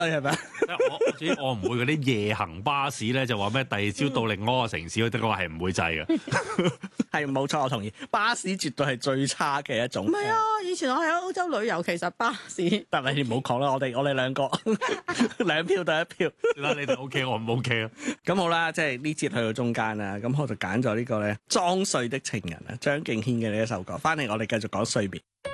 係咪？ 我唔會嗰啲夜行巴士咧，就話咩第二朝到另外一個城市嗰啲，我係唔會制嘅。 係冇錯，我同意。巴士絕對係最差嘅一種。 唔係啊，以前我喺歐洲旅遊，其實巴士但係你唔好講啦，我哋兩個兩票對一票。 啦，你哋 OK， 我唔 OK 啊。 咁好啦，即係呢節去到中間啦，咁我就揀咗呢個咧《裝睡的情人》啊，張敬軒嘅呢一首歌。翻嚟我哋繼續講睡眠。